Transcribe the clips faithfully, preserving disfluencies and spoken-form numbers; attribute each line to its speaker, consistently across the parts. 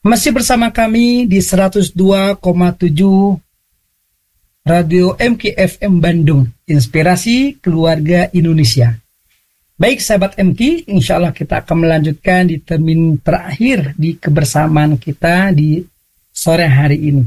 Speaker 1: Masih bersama kami di seratus dua koma tujuh Radio M K F M Bandung, Inspirasi Keluarga Indonesia. Baik sahabat M K, insya Allah kita akan melanjutkan di termin terakhir di kebersamaan kita di sore hari ini.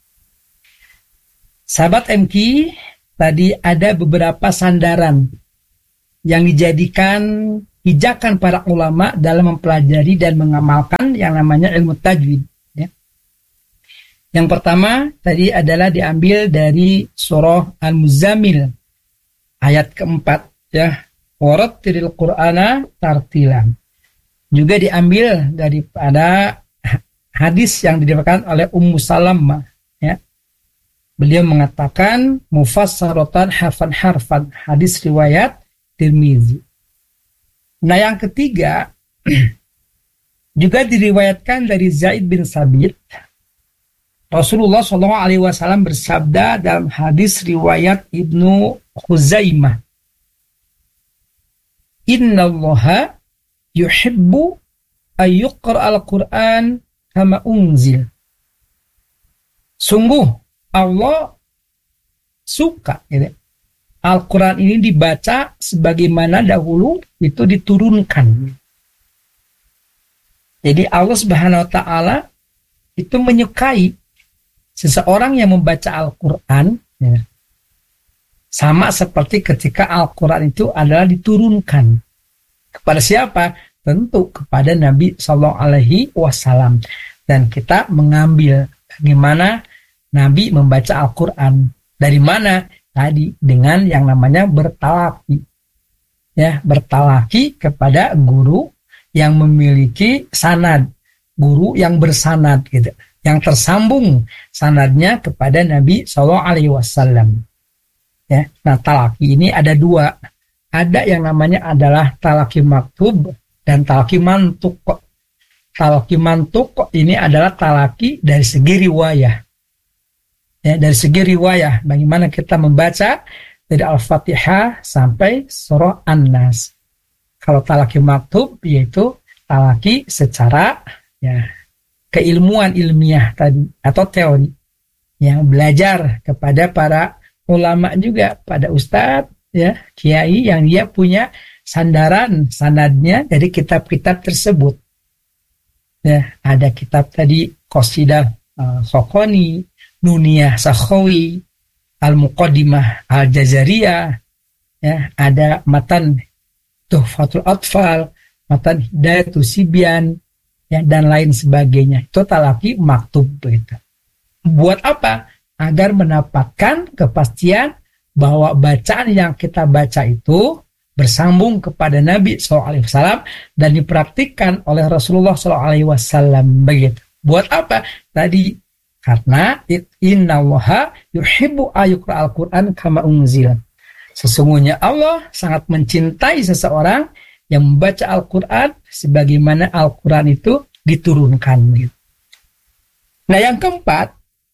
Speaker 1: Sahabat M K, tadi ada beberapa sandaran yang dijadikan pijakan para ulama dalam mempelajari dan mengamalkan yang namanya ilmu tajwid. Ya. Yang pertama tadi adalah diambil dari surah Al-Muzammil ayat keempat, ya, warattilil Qur'ana tartila. Juga diambil daripada hadis yang diriwayatkan oleh Ummu Salamah, ya. Beliau mengatakan mufassaratan harfan harfan, hadis riwayat Tirmizi. Nah, yang ketiga juga diriwayatkan dari Zaid bin Sabit. Rasulullah shallallahu alaihi wasallam bersabda dalam hadis riwayat Ibnu Khuzaimah, Innallaha yuhibbu ayyuqra al-Quran kama unzil. Sungguh Allah suka, gitu, Al-Quran ini dibaca sebagaimana dahulu itu diturunkan. Jadi Allah Subhanahu wa Ta'ala itu menyukai seseorang yang membaca Al-Quran, ya, sama seperti ketika Al-Quran itu adalah diturunkan. Kepada siapa? Tentu kepada Nabi Sallallahu Alaihi Wasallam. Dan kita mengambil bagaimana Nabi membaca Al-Quran. Dari mana? Tadi dengan yang namanya bertalaki, ya, bertalaki kepada guru yang memiliki sanad, guru yang bersanad, gitu, yang tersambung sanadnya kepada Nabi Shallallahu Alaihi Wasallam. Ya, nah talaki ini ada dua, ada yang namanya adalah talaki maktub dan talaki mantuk. Talaki mantuk ini adalah talaki dari segi riwayah. Ya, dari segi riwayah, bagaimana kita membaca dari Al-Fatihah sampai surah An-Nas. Kalau talaki maktub yaitu talaki secara, ya, keilmuan ilmiah tadi atau teori, yang belajar kepada para ulama juga, pada ustadz, ya, kiai yang dia punya sandaran sanadnya dari kitab-kitab tersebut. Ya, ada kitab tadi Qasidah uh, Khokoni, Nuniyah Sakhawi, Al-Muqaddimah Al-Jazariyah, ya, ada matan Tuhfatul Atfal, matan Hidayatus Sibyan, ya, dan lain sebagainya. Itu talaki maktub, begitu. Buat apa? Agar mendapatkan kepastian bahwa bacaan yang kita baca itu bersambung kepada Nabi shallallahu alaihi wasallam dan dipraktikkan oleh Rasulullah shallallahu alaihi wasallam, begitu. Buat apa? Tadi karena innallaha yuhibbu ayyuqra al-Quran kama unzil. Sesungguhnya Allah sangat mencintai seseorang yang membaca Al-Quran sebagaimana Al-Quran itu diturunkan. Nah, yang keempat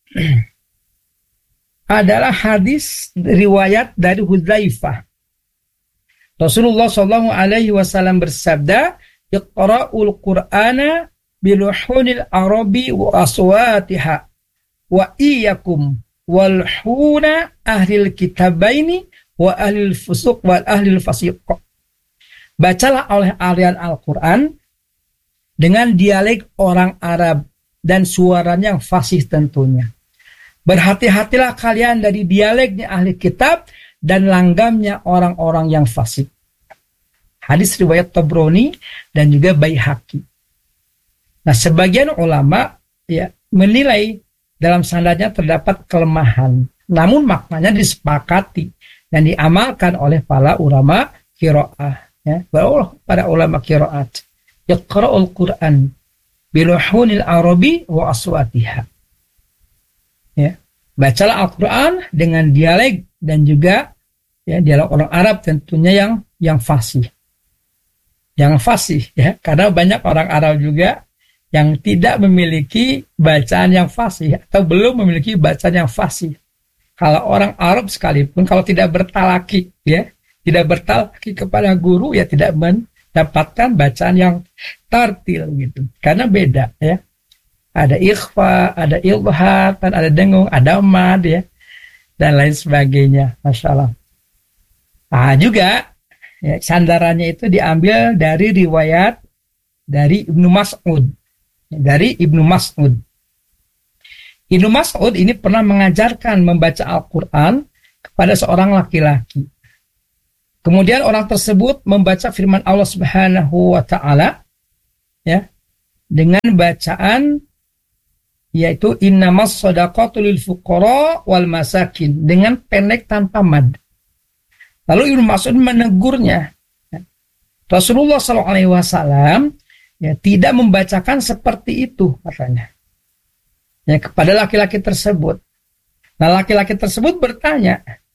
Speaker 1: adalah hadis riwayat dari Hudzaifah. Rasulullah shallallahu alaihi wasallam bersabda, "Iqra'ul Qur'ana biluhunil arabi wa aswatiha wa iyyakum wal huna ahlil kitabaini wa ahlil fusuq wa ahlil fasiq." Bacalah oleh alian Al-Quran dengan dialek orang Arab dan suaranya yang fasih tentunya. Berhati-hatilah kalian dari dialeknya ahli kitab dan langgamnya orang-orang yang fasik. Hadis riwayat Tabrani dan juga Baihaqi. Nah, sebagian ulama, ya, menilai dalam sanadnya terdapat kelemahan, namun maknanya disepakati dan diamalkan oleh para ulama qiraah, ya, para ulama qiraat. Iqra'ul Qur'an biluhunil arabi wa aswatiha. Ya, bacalah Al-Qur'an dengan dialek dan juga, ya, dialek orang Arab tentunya yang yang fasih. Yang fasih, ya, karena banyak orang Arab juga yang tidak memiliki bacaan yang fasih atau belum memiliki bacaan yang fasih. Kalau orang Arab sekalipun kalau tidak bertalaki, ya, tidak bertalaki kepada guru, ya tidak mendapatkan bacaan yang tartil, gitu. Karena beda, ya. ada ikhfa, ada ilhaq, dan ada dengung, ada mad ya, dan lain sebagainya. Masya Allah. Nah juga ya, sandarannya itu diambil dari riwayat dari Ibnu Mas'ud. Dari Ibnu Mas'ud. Ibnu Mas'ud ini pernah mengajarkan membaca Al-Quran kepada seorang laki-laki. Kemudian orang tersebut membaca firman Allah Subhanahu wa taala ya, dengan bacaan yaitu innamas shadaqatu lil fuqara wal masakin, dengan pendek tanpa mad. Lalu Ibnu Mas'ud menegurnya. Rasulullah shallallahu alaihi wasallam ya, tidak membacakan seperti itu katanya. Ya, kepada laki-laki tersebut. Nah, laki-laki tersebut bertanya,